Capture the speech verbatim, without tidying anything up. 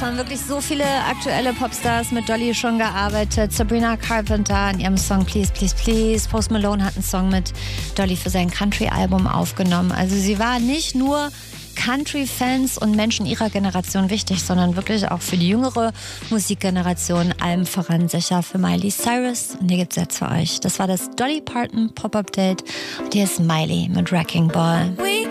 haben wirklich so viele aktuelle Popstars mit Dolly schon gearbeitet. Sabrina Carpenter an ihrem Song Please, Please, Please. Post Malone hat einen Song mit Dolly für sein Country-Album aufgenommen. Also sie war nicht nur Country-Fans und Menschen ihrer Generation wichtig, sondern wirklich auch für die jüngere Musikgeneration, allem voran sicher für Miley Cyrus. Und hier gibt's jetzt für euch. Das war das Dolly Parton Pop-Up-Date. Und hier ist Miley mit Wrecking Ball. We